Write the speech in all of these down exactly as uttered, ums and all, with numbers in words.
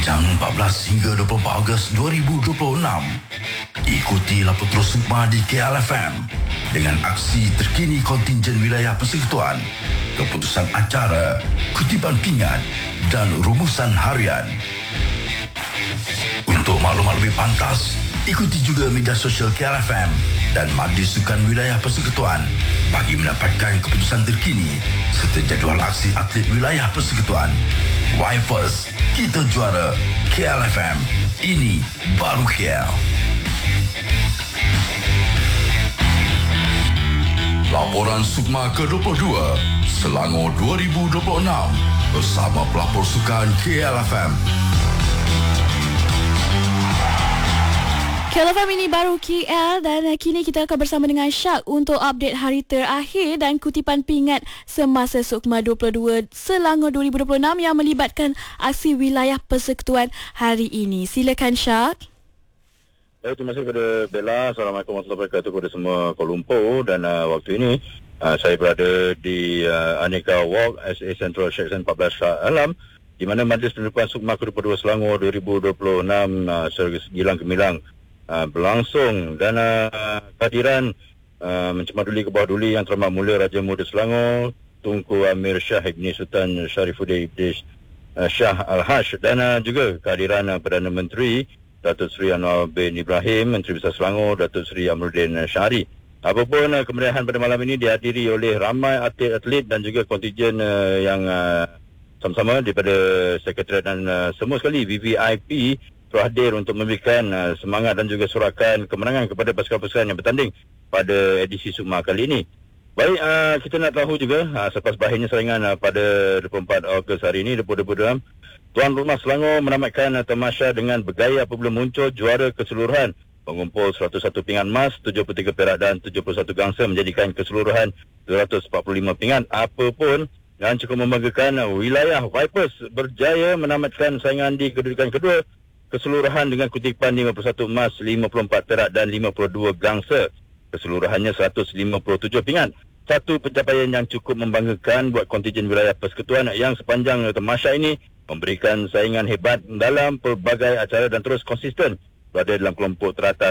sepanjang empat belas hingga dua puluh empat Ogos dua ribu dua puluh enam. Ikuti Lapor Terus Sukma di K L F M dengan aksi terkini kontingen wilayah persekutuan, keputusan acara, kutipan pingat dan rumusan harian. Untuk maklumat lebih pantas, ikuti juga media sosial K L F M dan Majlis Sukan Wilayah Persekutuan bagi mendapatkan keputusan terkini serta jadual aksi atlet wilayah persekutuan. Wipers, kita juara. K L F M, ini baru K L. Laporan Sukma ke dua puluh dua Selangor dua ribu dua puluh enam bersama pelapor sukan K L F M. K L F M, ini baru K L, dan kini kita akan bersama dengan Syak untuk update hari terakhir dan kutipan pingat semasa Sukma dua puluh dua Selangor dua ribu dua puluh enam yang melibatkan aksi wilayah persekutuan hari ini. Silakan Syak. Ya, terima kasih kepada Bella. Assalamualaikum warahmatullahi wabarakatuh kepada semua Kuala Lumpur. Dan uh, waktu ini uh, saya berada di uh, Aneka Walk S A Central Section empat belas Shah Alam, di mana Majlis Penutupan Sukma ke dua puluh dua Selangor dua ribu dua puluh enam uh, segilang gemilang uh, berlangsung. Dan uh, kehadiran uh, mencemaduli ke bawah duli yang terhormat mulia Raja Muda Selangor Tunku Amir Shah Ibni Sultan Sharifuddin Ibni uh, Shah Al-Haj, dan uh, juga kehadiran uh, Perdana Menteri Datuk Seri Anwar bin Ibrahim, Menteri Besar Selangor Datuk Seri Amruddin Syahri. Apapun uh, kemeriahan pada malam ini dihadiri oleh ramai atlet-atlet dan juga kontingen uh, yang uh, sama-sama daripada Sekretariat dan uh, semua sekali V V I P telah hadir untuk memberikan uh, semangat dan juga sorakan kemenangan kepada pasukan-pasukan yang bertanding pada edisi Sukma kali ini. Baik, uh, kita nak tahu juga uh, selepas berakhirnya saingan uh, pada dua puluh empat Ogos hari ini dua ribu dua puluh dua, Tuan Rumah Selangor menamatkan uh, tamasya dengan bergaya apabila muncul juara keseluruhan mengumpul seratus satu pingat emas, tujuh puluh tiga perak dan tujuh puluh satu gangsa, menjadikan keseluruhan dua ratus empat puluh lima pingat. Apapun dan cukup membanggakan, uh, wilayah Vipers berjaya menamatkan saingan di kedudukan kedua keseluruhan dengan kutipan lima puluh satu emas, lima puluh empat perak dan lima puluh dua gangsa. Keseluruhannya seratus lima puluh tujuh pingat. Satu pencapaian yang cukup membanggakan buat kontingen wilayah persekutuan yang sepanjang tamasya ini memberikan saingan hebat dalam pelbagai acara dan terus konsisten berada dalam kelompok teratas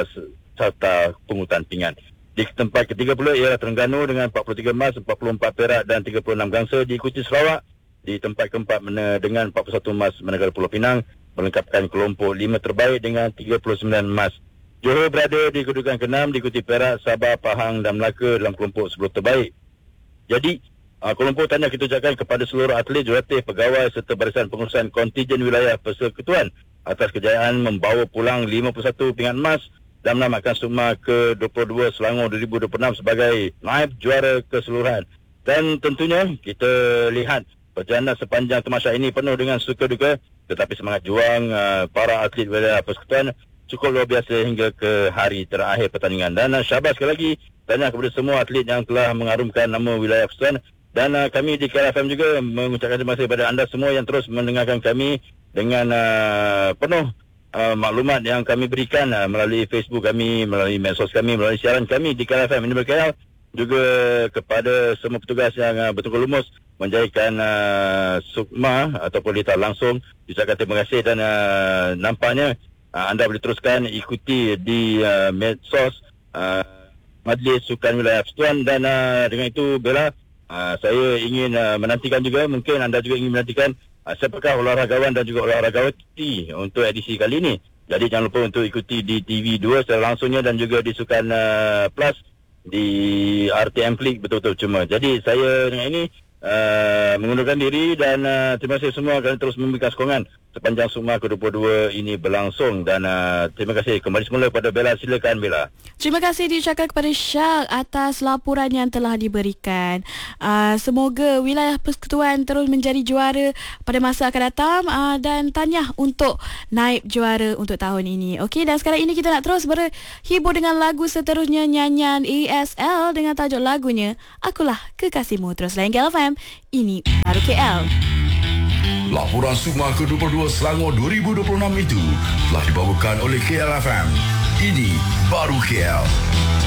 serta pungutan pingat. Di tempat ketiga pula ialah Terengganu dengan empat puluh tiga emas, empat puluh empat perak dan tiga puluh enam gangsa, diikuti Sarawak di tempat keempat dengan empat puluh satu emas, Manegara Pulau Pinang melengkapkan kelompok lima terbaik dengan tiga puluh sembilan emas. Johor berada di kedudukan keenam, diikuti Perak, Sabah, Pahang dan Melaka dalam kelompok sepuluh terbaik. Jadi, uh, kelompok tanya kita ucapkan kepada seluruh atlet, jurulatih, pegawai serta barisan pengurusan kontingen wilayah persekutuan atas kejayaan membawa pulang lima puluh satu pingat emas dan menamatkan Sukma ke dua puluh dua Selangor dua ribu dua puluh enam sebagai naib juara keseluruhan. Dan tentunya kita lihat perjalanan sepanjang tamasya ini penuh dengan suka duka, tetapi semangat juang uh, para atlet wilayah persekutuan cukup luar biasa hingga ke hari terakhir pertandingan. Dan uh, syabas sekali lagi tanya kepada semua atlet yang telah mengharumkan nama wilayah persekutuan. Dan uh, kami di K L F M juga mengucapkan terima kasih kepada anda semua yang terus mendengarkan kami dengan uh, penuh uh, maklumat yang kami berikan uh, melalui Facebook kami, melalui medsos kami, melalui siaran kami di K L F M ini K L. Juga kepada semua petugas yang uh, betul-betul lumus menjadikan uh, Sukma ataupun litar langsung, ucapkan terima kasih. Dan uh, nampaknya Uh, anda boleh teruskan ikuti di uh, medsos uh, Majlis Sukan Wilayah Persekutuan. Dan uh, dengan itu Bella, uh, saya ingin uh, menantikan juga, mungkin anda juga ingin menantikan uh, siapakah olahragawan dan juga olahragawati untuk edisi kali ini. Jadi jangan lupa untuk ikuti di T V dua secara langsungnya dan juga di Sukan uh, Plus di R T M Klik betul-betul cuma. Jadi saya dengan ini uh, mengundurkan diri dan uh, terima kasih semua kerana terus memberikan sokongan sepanjang Sukma ke dua puluh dua ini berlangsung. Dan uh, terima kasih kembali semula kepada Bella. Silakan Bella. Terima kasih diucapkan kepada Syak atas laporan yang telah diberikan. Uh, semoga wilayah persekutuan terus menjadi juara pada masa akan datang, uh, dan tahniah untuk naib juara untuk tahun ini. Okey, dan sekarang ini kita nak terus berhibur dengan lagu seterusnya, nyanyian A S L dengan tajuk lagunya Akulah Kekasihmu. Terus lain K L F M, ini baru K L. Laporan Sukma ke dua puluh dua Selangor dua ribu dua puluh enam itu telah dibawakan oleh K L F M. Ini baru K L.